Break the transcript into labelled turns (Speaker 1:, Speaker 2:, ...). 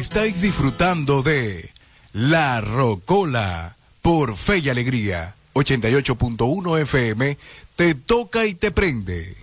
Speaker 1: Estáis disfrutando de La Rocola por Fe y Alegría. 88.1 FM, te toca y te prende.